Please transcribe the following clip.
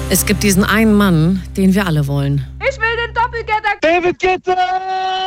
Es gibt diesen einen Mann, den wir alle wollen. Ich will den Doppelgänger. David Guetta!